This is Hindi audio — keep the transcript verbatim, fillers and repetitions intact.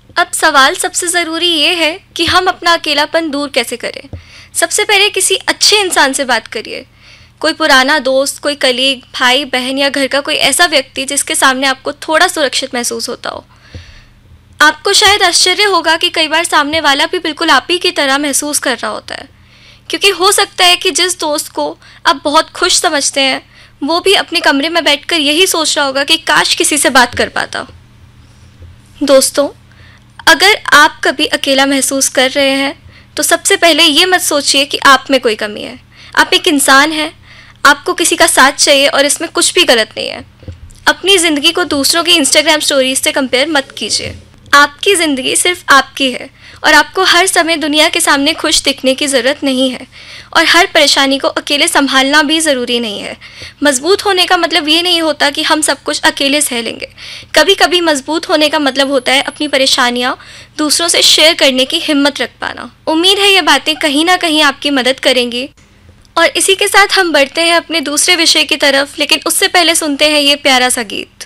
अब सवाल सबसे ज़रूरी ये है कि हम अपना अकेलापन दूर कैसे करें। सबसे पहले किसी अच्छे इंसान से बात करिए। कोई पुराना दोस्त, कोई कलीग, भाई बहन या घर का कोई ऐसा व्यक्ति जिसके सामने आपको थोड़ा सुरक्षित महसूस होता हो। आपको शायद आश्चर्य होगा कि कई बार सामने वाला भी बिल्कुल आप ही की तरह महसूस कर रहा होता है, क्योंकि हो सकता है कि जिस दोस्त को आप बहुत खुश समझते हैं वो भी अपने कमरे में बैठकर यही सोच रहा होगा कि काश किसी से बात कर पाता। दोस्तों, अगर आप कभी अकेला महसूस कर रहे हैं तो सबसे पहले ये मत सोचिए कि आप में कोई कमी है। आप एक इंसान हैं, आपको किसी का साथ चाहिए और इसमें कुछ भी गलत नहीं है। अपनी ज़िंदगी को दूसरों की इंस्टाग्राम स्टोरीज से कंपेयर मत कीजिए। आपकी ज़िंदगी सिर्फ आपकी है और आपको हर समय दुनिया के सामने खुश दिखने की ज़रूरत नहीं है, और हर परेशानी को अकेले संभालना भी ज़रूरी नहीं है। मजबूत होने का मतलब ये नहीं होता कि हम सब कुछ अकेले सह लेंगे। कभी कभी मजबूत होने का मतलब होता है अपनी परेशानियाँ दूसरों से शेयर करने की हिम्मत रख पाना। उम्मीद है ये बातें कहीं ना कहीं आपकी मदद करेंगी। और इसी के साथ हम बढ़ते हैं अपने दूसरे विषय की तरफ, लेकिन उससे पहले सुनते हैं ये प्यारा सा गीत।